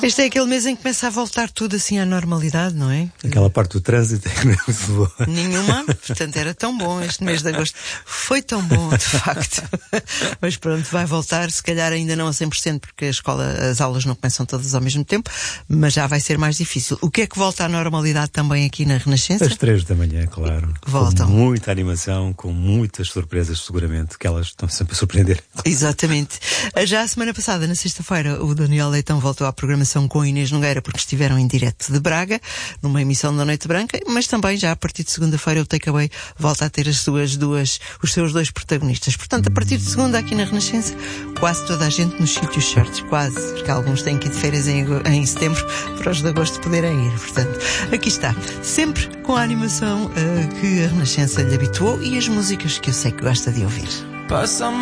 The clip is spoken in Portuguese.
Este é aquele mês em que começa a voltar tudo assim à normalidade, não é? Aquela parte do trânsito é que não é muito boa. Nenhuma, portanto era tão bom este mês de agosto. Foi tão bom, de facto. Mas pronto, vai voltar, se calhar ainda não a 100%, porque as aulas não começam todas ao mesmo tempo, mas já vai ser mais difícil. O que é que volta à normalidade também aqui na Renascença? Às 3 da manhã, claro. Voltam. Com muita animação, com muitas surpresas, seguramente, que elas estão sempre a surpreender. Exatamente. Já a semana passada, na sexta-feira, o Daniel Leitão voltou à programação com Inês Nogueira, porque estiveram em direto de Braga, numa emissão da Noite Branca, mas também já a partir de segunda-feira o Takeaway volta a ter os seus dois protagonistas. Portanto, a partir de segunda aqui na Renascença, quase toda a gente nos sítios certos, quase, porque alguns têm que ir de férias em setembro para os de agosto poderem ir. Portanto, aqui está, sempre com a animação que a Renascença lhe habituou e as músicas que eu sei que gosta de ouvir.